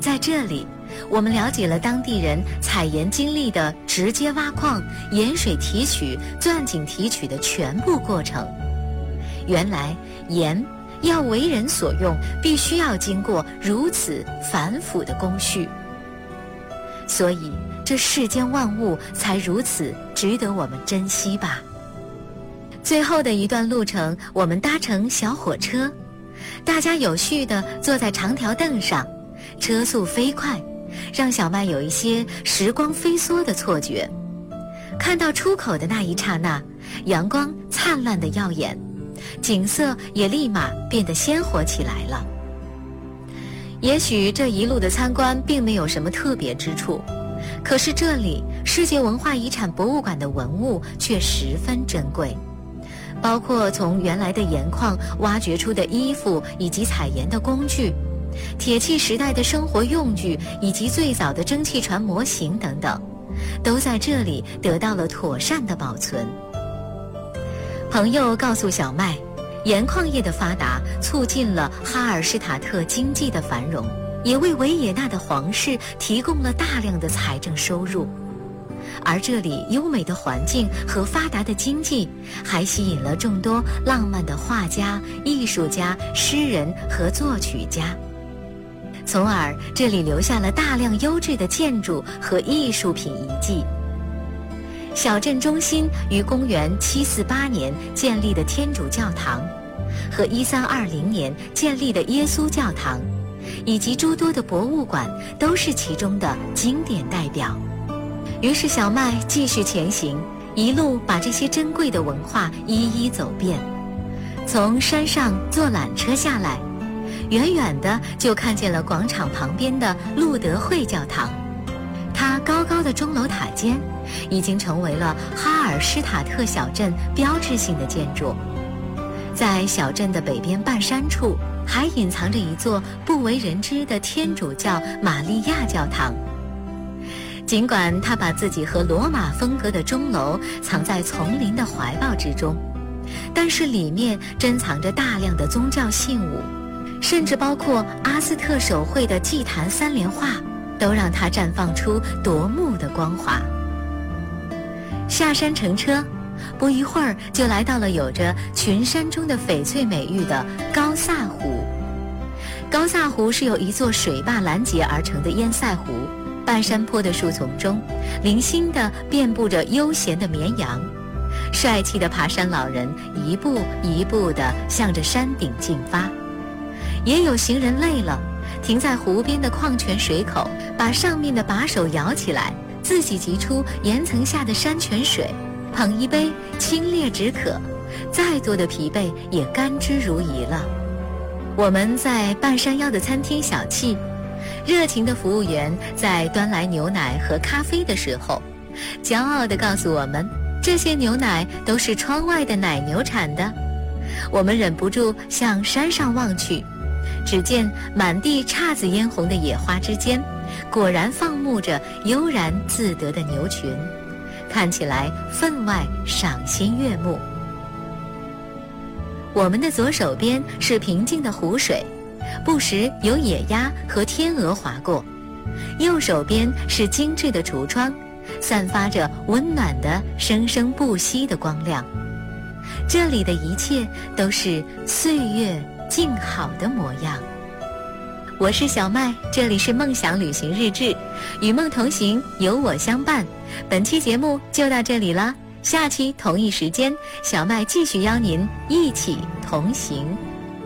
在这里，我们了解了当地人采盐经历的直接挖矿、盐水提取、钻井提取的全部过程。原来盐要为人所用，必须要经过如此繁复的工序，所以这世间万物才如此值得我们珍惜吧。最后的一段路程，我们搭乘小火车，大家有序地坐在长条凳上，车速飞快，让小麦有一些时光飞梭的错觉。看到出口的那一刹那，阳光灿烂的耀眼，景色也立马变得鲜活起来了。也许这一路的参观并没有什么特别之处，可是这里世界文化遗产博物馆的文物却十分珍贵，包括从原来的盐矿挖掘出的衣服以及采盐的工具，铁器时代的生活用具以及最早的蒸汽船模型等等，都在这里得到了妥善的保存。朋友告诉小麦，盐矿业的发达促进了哈尔施塔特经济的繁荣，也为维也纳的皇室提供了大量的财政收入。而这里优美的环境和发达的经济，还吸引了众多浪漫的画家、艺术家、诗人和作曲家，从而这里留下了大量优质的建筑和艺术品遗迹。小镇中心于公元748年建立的天主教堂，和1320年建立的耶稣教堂，以及诸多的博物馆，都是其中的经典代表。于是小麦继续前行，一路把这些珍贵的文化一一走遍。从山上坐缆车下来，远远的就看见了广场旁边的路德会教堂，它高高的钟楼塔尖已经成为了哈尔施塔特小镇标志性的建筑。在小镇的北边半山处，还隐藏着一座不为人知的天主教玛利亚教堂。尽管他把自己和罗马风格的钟楼藏在丛林的怀抱之中，但是里面珍藏着大量的宗教信物，甚至包括阿斯特手绘的祭坛3联画，都让它绽放出夺目的光华。下山乘车，不一会儿就来到了有着群山中的翡翠美誉的高萨湖。高萨湖是由一座水坝拦截而成的堰塞湖，半山坡的树丛中，零星地遍布着悠闲的绵羊，帅气的爬山老人一步一步地向着山顶进发。也有行人累了，停在湖边的矿泉水口，把上面的把手摇起来，自己汲出岩层下的山泉水，捧一杯清冽止渴，再多的疲惫也甘之如饴了。我们在半山腰的餐厅小憩，热情的服务员在端来牛奶和咖啡的时候，骄傲地告诉我们，这些牛奶都是窗外的奶牛产的。我们忍不住向山上望去，只见满地姹紫嫣红的野花之间，果然放牧着悠然自得的牛群，看起来分外赏心悦目。我们的左手边是平静的湖水，不时有野鸭和天鹅划过，右手边是精致的橱窗，散发着温暖的生生不息的光亮。这里的一切都是岁月静好的模样。我是小麦，这里是梦想旅行日志，与梦同行，有我相伴。本期节目就到这里了，下期同一时间，小麦继续邀您一起同行。